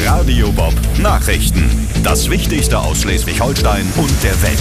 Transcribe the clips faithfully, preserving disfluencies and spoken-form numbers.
Radio Bob Nachrichten. Das Wichtigste aus Schleswig-Holstein und der Welt.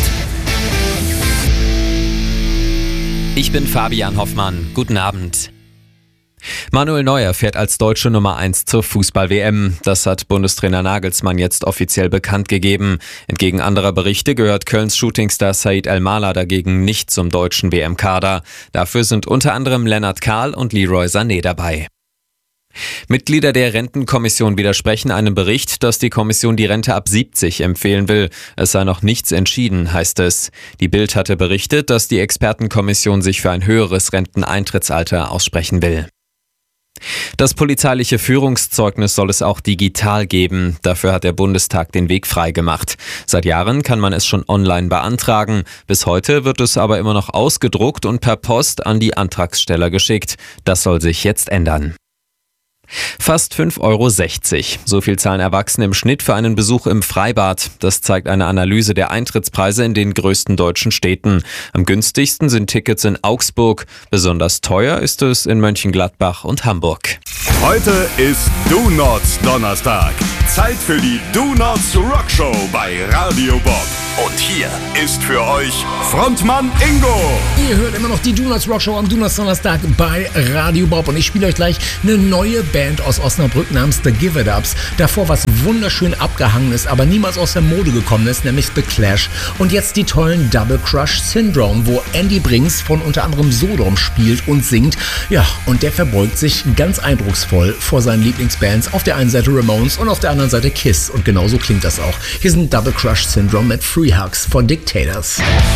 Ich bin Fabian Hoffmann. Guten Abend. Manuel Neuer fährt als deutsche Nummer eins zur Fußball-W M. Das hat Bundestrainer Nagelsmann jetzt offiziell bekannt gegeben. Entgegen anderer Berichte gehört Kölns Shootingstar Said El-Mallah dagegen nicht zum deutschen W M-Kader. Dafür sind unter anderem Lennart Kahl und Leroy Sané dabei. Mitglieder der Rentenkommission widersprechen einem Bericht, dass die Kommission die Rente ab siebzig empfehlen will. Es sei noch nichts entschieden, heißt es. Die Bild hatte berichtet, dass die Expertenkommission sich für ein höheres Renteneintrittsalter aussprechen will. Das polizeiliche Führungszeugnis soll es auch digital geben. Dafür hat der Bundestag den Weg freigemacht. Seit Jahren kann man es schon online beantragen. Bis heute wird es aber immer noch ausgedruckt und per Post an die Antragsteller geschickt. Das soll sich jetzt ändern. Fast fünf Euro sechzig. So viel zahlen Erwachsene im Schnitt für einen Besuch im Freibad. Das zeigt eine Analyse der Eintrittspreise in den größten deutschen Städten. Am günstigsten sind Tickets in Augsburg. Besonders teuer ist es in Mönchengladbach und Hamburg. Heute ist Do Nots Donnerstag. Zeit für die Do Nots Rockshow bei Radio Bob. Und hier ist für euch Frontmann Ingo. Ihr hört immer noch die Do Nots Rockshow am Do Nots Donnerstag bei Radio Bob. Und ich spiele euch gleich eine neue Band aus Osnabrück namens The Give It Ups. Davor was wunderschön abgehangen ist, aber niemals aus der Mode gekommen ist, nämlich The Clash. Und jetzt die tollen Double Crush Syndrome, wo Andy Brinks von unter anderem Sodom spielt und singt. Ja, und der verbeugt sich ganz eindrucksvoll vor seinen Lieblingsbands. Auf der einen Seite Ramones und auf der anderen Seite Kiss. Und genauso klingt das auch. Hier sind Double Crush Syndrome mit Free Hugs von Dictators.